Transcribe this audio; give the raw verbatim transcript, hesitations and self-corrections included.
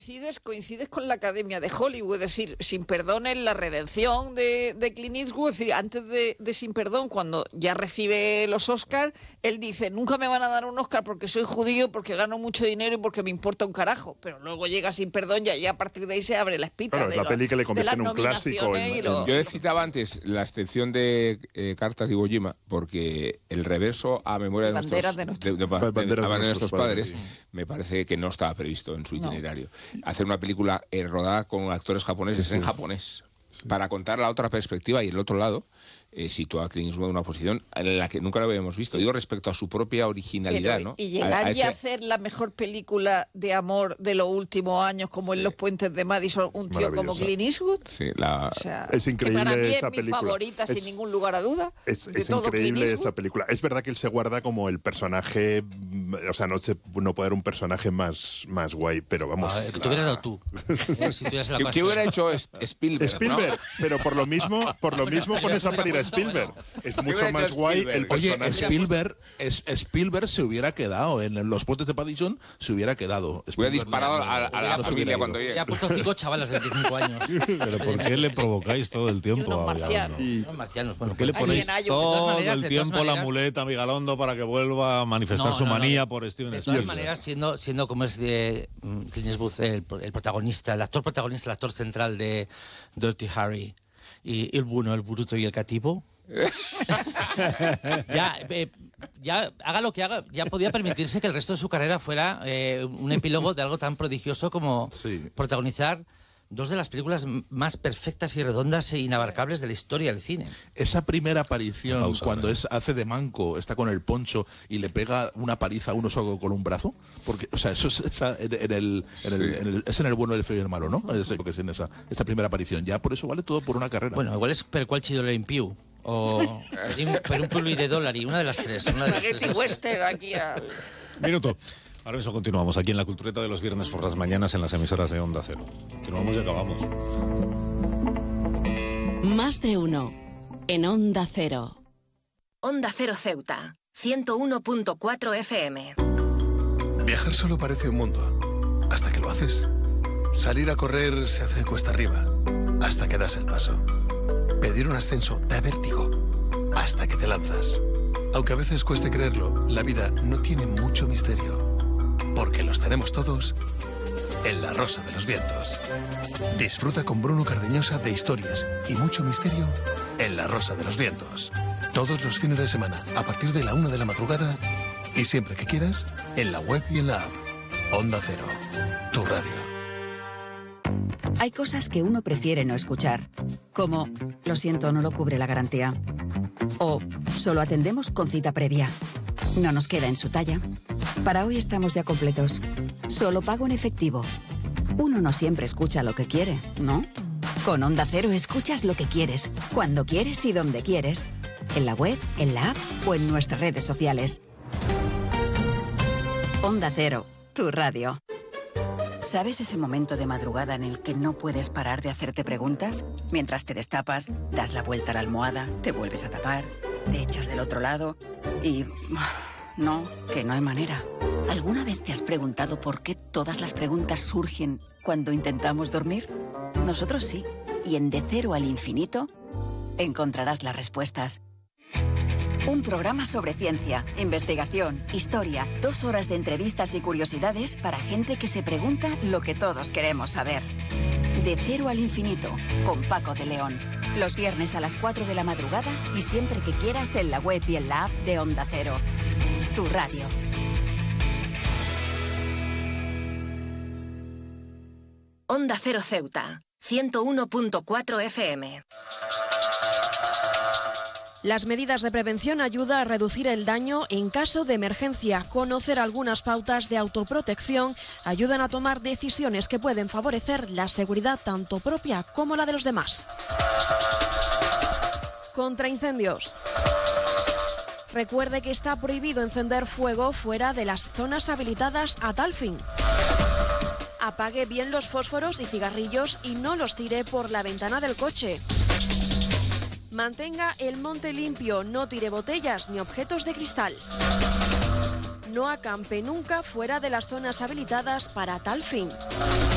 Coincides, coincides con la Academia de Hollywood, es decir, Sin Perdón es la redención de, de Clint Eastwood. Es decir, antes de, de Sin Perdón, cuando ya recibe los Oscars, él dice, nunca me van a dar un Oscar porque soy judío, porque gano mucho dinero y porque me importa un carajo. Pero luego llega Sin Perdón y ya a partir de ahí se abre la espita. Claro, de es la la, peli que le convierte en un clásico. En, lo... Yo he citado antes la excepción de eh, Cartas de Iwo Jima, porque el reverso a memoria de, banderas nuestros, de, nuestros... de, de, de, de, banderas de, de nuestros padres, padres sí. Me parece que no estaba previsto en su no. itinerario. Hacer una película eh, rodada con actores japoneses sí. en japonés, sí. para contar la otra perspectiva y el otro lado, eh, sitúa a Clint Eastwood en una posición en la que nunca lo habíamos visto. Digo, respecto a su propia originalidad, Pero, ¿no? Y llegar a, a ese... y hacer la mejor película de amor de los últimos años, como sí. en Los Puentes de Madison, un tío como Clint Eastwood. Sí, la... o sea, es increíble que para mí esa es mi película. favorita, es, sin ningún lugar a duda. Es, de es todo increíble esa película. Es verdad que él se guarda como el personaje, o sea, no, se, no puede haber un personaje más, más guay, pero vamos. Ah, que te hubieras dado tú. Si tuvieras la ¿Qué, ¿Qué hubiera hecho Spielberg? Spielberg, ¿no? Pero por lo mismo, por lo mismo pones a parir a Spielberg. Es mucho más guay el personaje. Oye, Spielberg, es, Spielberg se hubiera quedado en Los Puentes de Madison, se hubiera quedado. Spielberg hubiera disparado no, no, a, a la no familia cuando llegue. Ya ha puesto cinco chavalas de veinticinco años. Pero ¿por qué le provocáis todo el tiempo a Vigalondo? Y... Los marcianos, bueno, ¿por qué le ponéis todo maneras, el tiempo maneras, la muleta a Vigalondo para que vuelva a manifestar no, su no, manía no, por Steven Spielberg? De todas maneras, siendo, siendo como es de Clint Eastwood el, el protagonista, el actor protagonista, el actor central de Dirty Harry, y el bueno, el bruto y el cativo, ya, eh, ya haga lo que haga, ya podía permitirse que el resto de su carrera fuera eh, un epílogo de algo tan prodigioso como sí. protagonizar dos de las películas más perfectas y redondas e inabarcables de la historia del cine. Esa primera aparición, Pausa, cuando ¿eh? es hace de manco, está con el poncho y le pega una paliza a uno solo con un brazo, porque, o sea, eso es esa, en, en el, en el, en el, es en el bueno, el feo y el malo, ¿no? Es lo que es en esa, esa primera aparición. Ya por eso vale todo por una carrera. Bueno, igual es per cual chido le impiu. O per un pului de dólar y una de las tres. Una de las tres. Western aquí al... Minuto. Ahora eso continuamos aquí en la Cultureta de los viernes por las mañanas en las emisoras de Onda Cero. Continuamos y acabamos. Más de uno en Onda Cero. Onda Cero Ceuta, ciento uno punto cuatro F M. Viajar solo parece un mundo, hasta que lo haces. Salir a correr se hace cuesta arriba, hasta que das el paso. Pedir un ascenso da vértigo, hasta que te lanzas. Aunque a veces cueste creerlo, la vida no tiene mucho misterio, porque los tenemos todos en La Rosa de los Vientos. Disfruta con Bruno Cardeñosa de historias y mucho misterio en La Rosa de los Vientos. Todos los fines de semana, a partir de la una de la madrugada, y siempre que quieras, en la web y en la app. Onda Cero, tu radio. Hay cosas que uno prefiere no escuchar, como lo siento, no lo cubre la garantía, o solo atendemos con cita previa. No nos queda en su talla. Para hoy estamos ya completos. Solo pago en efectivo. Uno no siempre escucha lo que quiere, ¿no? Con Onda Cero escuchas lo que quieres, cuando quieres y donde quieres. En la web, en la app o en nuestras redes sociales. Onda Cero, tu radio. ¿Sabes ese momento de madrugada en el que no puedes parar de hacerte preguntas? Mientras te destapas, das la vuelta a la almohada, te vuelves a tapar, te echas del otro lado y... No, que no hay manera. ¿Alguna vez te has preguntado por qué todas las preguntas surgen cuando intentamos dormir? Nosotros sí. Y en De Cero al Infinito encontrarás las respuestas. Un programa sobre ciencia, investigación, historia, dos horas de entrevistas y curiosidades para gente que se pregunta lo que todos queremos saber. De Cero al Infinito, con Paco de León. Los viernes a las cuatro de la madrugada y siempre que quieras en la web y en la app de Onda Cero. Tu radio. Onda Cero Ceuta, ciento uno punto cuatro F M. Las medidas de prevención ayudan a reducir el daño en caso de emergencia. Conocer algunas pautas de autoprotección ayudan a tomar decisiones que pueden favorecer la seguridad tanto propia como la de los demás. Contra incendios. Recuerde que está prohibido encender fuego fuera de las zonas habilitadas a tal fin. Apague bien los fósforos y cigarrillos y no los tire por la ventana del coche. Mantenga el monte limpio, no tire botellas ni objetos de cristal. No acampe nunca fuera de las zonas habilitadas para tal fin.